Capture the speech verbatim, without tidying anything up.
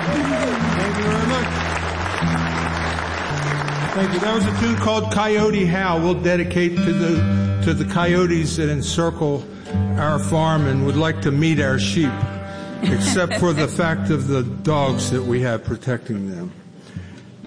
Thank you very much. Thank you. That was a tune called Coyote Howl. We'll dedicate to the to the coyotes that encircle our farm and would like to meet our sheep, except for the fact of the dogs that we have protecting them.